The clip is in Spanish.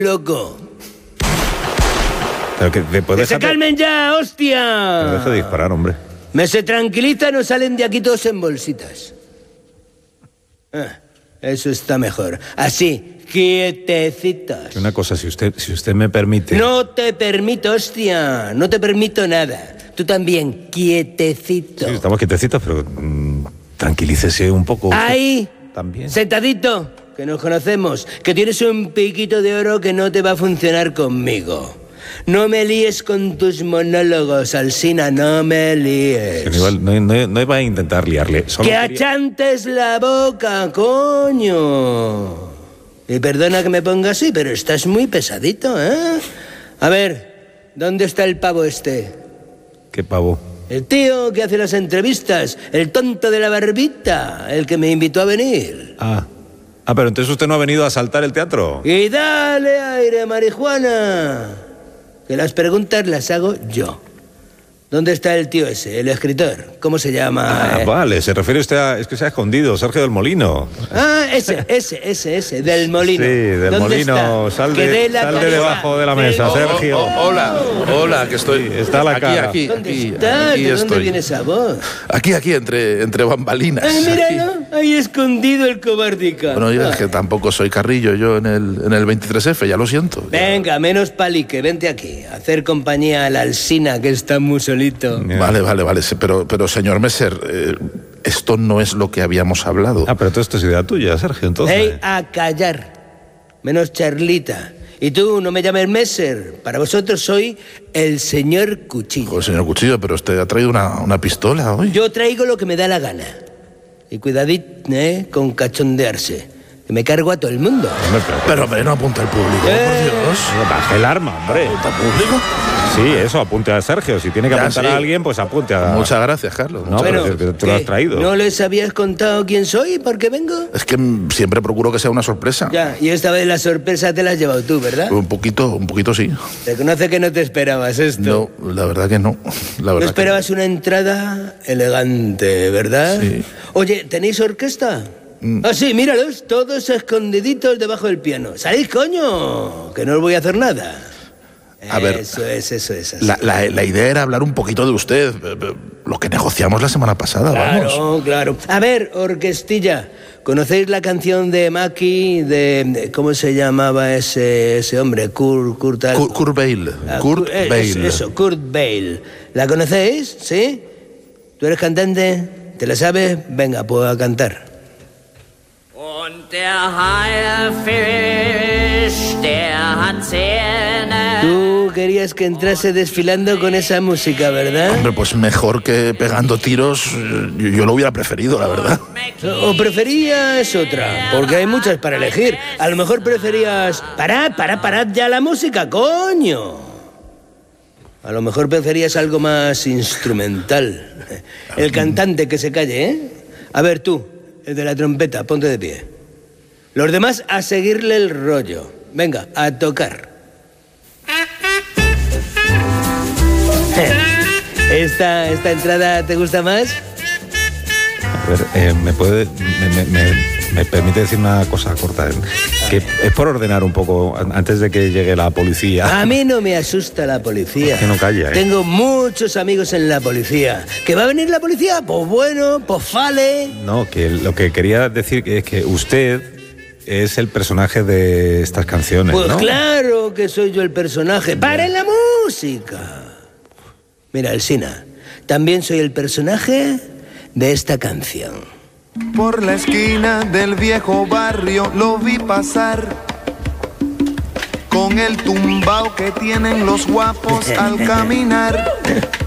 loco. Pero que se calmen ya, hostia. Pero deja de disparar, hombre. Me se tranquilizan o salen de aquí todos en bolsitas. Eso está mejor. Así, quietecitos. Una cosa, si usted me permite... No te permito, hostia. No te permito nada. Tú también, quietecito. Sí, estamos quietecitos, pero tranquilícese un poco. Ahí, también. Sentadito, que nos conocemos. Que tienes un piquito de oro que no te va a funcionar conmigo. No me líes con tus monólogos, Alsina, no me líes. Igual, no iba a intentar liarle. Solo que achantes la boca, coño. Y perdona que me ponga así, pero estás muy pesadito, ¿eh? A ver, ¿dónde está el pavo este? ¿Qué pavo? El tío que hace las entrevistas, el tonto de la barbita, el que me invitó a venir. Pero entonces usted no ha venido a asaltar el teatro. Y dale aire, marihuana. Que las preguntas las hago yo. ¿Dónde está el tío ese, el escritor? ¿Cómo se llama? Vale, se refiere usted a... Es que se ha escondido, Sergio del Molino. Ese, del Molino. Sí, del Molino. Está? Sal de debajo de la mesa, Sergio. Hola, que estoy... Sí, está la cara. Aquí, ¿Dónde estás? ¿De dónde viene esa voz? Aquí, entre bambalinas. Ay, míralo, ahí escondido el cobardica. Bueno, yo es que tampoco soy carrillo yo en el 23F, ya lo siento. Venga, menos palique, vente aquí. A hacer compañía a la Alsina, que está muy solito. Vale, pero señor Messer, esto no es lo que habíamos hablado. Pero todo esto es idea tuya, Sergio, entonces. ¡Ey, a callar! Menos charlita. Y tú, no me llames Messer. Para vosotros soy el señor Cuchillo. Joder, señor Cuchillo, pero usted ha traído una pistola hoy. Yo traigo lo que me da la gana. Y cuidadit, con cachondearse. Que me cargo a todo el mundo. Pero no apunta al público, por Dios. Baje el arma, hombre. ¿Apunta al público? Sí, eso, apunte a Sergio. Si tiene que apuntar a alguien, pues apunte a... Muchas gracias, Carlos. No, pero tú lo has traído. ¿No les habías contado quién soy y por qué vengo? Es que siempre procuro que sea una sorpresa. Ya, y esta vez la sorpresa te la has llevado tú, ¿verdad? Un poquito sí. Reconoce que no te esperabas esto. No, la verdad que no. No esperabas una entrada elegante, ¿verdad? Sí. Oye, ¿tenéis orquesta? Sí, míralos, todos escondiditos debajo del piano. ¡Salid, coño! Que no os voy a hacer nada. A ver, eso es. La idea era hablar un poquito de usted, lo que negociamos la semana pasada, vamos. Claro. A ver, orquestilla, ¿conocéis la canción de Maki, ¿cómo se llamaba ese hombre? Kurt Weill. Kurt Weill. Eso, Kurt Weill. ¿La conocéis? ¿Sí? ¿Tú eres cantante? ¿Te la sabes? Venga, pues a cantar. Tú querías que entrase desfilando con esa música, ¿verdad? Hombre, pues mejor que pegando tiros, yo lo hubiera preferido, la verdad. ¿O preferías otra? Porque hay muchas para elegir. A lo mejor preferías... Parad ya la música, coño. A lo mejor preferías algo más instrumental. El cantante que se calle, ¿eh? A ver tú, el de la trompeta, ponte de pie. Los demás a seguirle el rollo. Venga, a tocar. ¿Esta entrada te gusta más? A ver, ¿me permite decir una cosa corta? Que es por ordenar un poco antes de que llegue la policía. A mí no me asusta la policía. Que no calla, ¿eh? Tengo muchos amigos en la policía. ¿Que va a venir la policía? Pues bueno, pues vale. No, que lo que quería decir es que usted es el personaje de estas canciones, pues ¿no? Claro que soy yo el personaje. ¡Paren la música! Mira, Alsina, también soy el personaje de esta canción. Por la esquina del viejo barrio lo vi pasar, con el tumbao que tienen los guapos al caminar.